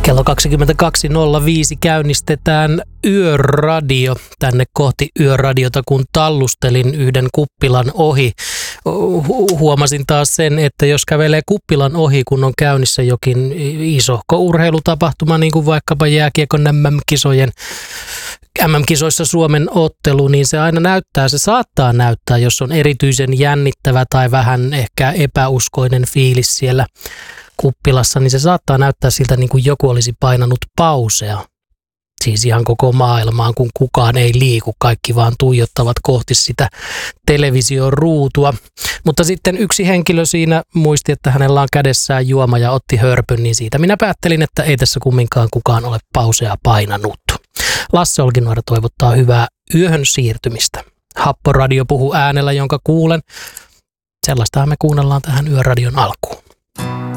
Kello 22.05 käynnistetään Yöradio tänne kohti Yöradiota, kun tallustelin yhden kuppilan ohi. Huomasin taas sen, että jos kävelee kuppilan ohi, kun on käynnissä jokin isohko urheilutapahtuma, niin kuin vaikkapa jääkiekon MM-kisoissa Suomen ottelu, niin se aina se saattaa näyttää, jos on erityisen jännittävä tai vähän ehkä epäuskoinen fiilis siellä kuppilassa, niin se saattaa näyttää siltä, niin kuin joku olisi painanut pausea. Siis ihan koko maailmaan, kun kukaan ei liiku, kaikki vaan tuijottavat kohti sitä television ruutua. Mutta sitten yksi henkilö siinä muisti, että hänellä on kädessään juoma ja otti hörpyn, niin siitä minä päättelin, että ei tässä kumminkaan kukaan ole pausea painanut. Lasse Olkinuora toivottaa hyvää yöhön siirtymistä. Happoradio puhuu äänellä, jonka kuulen. Sellaistahan me kuunnellaan tähän Yöradion alkuun.